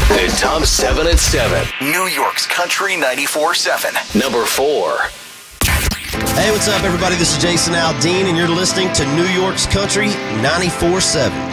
The top 7 at 7. New York's Country 94.7. Number 4. Hey, what's up, everybody? This is Jason Aldean, and you're listening to New York's Country 94.7.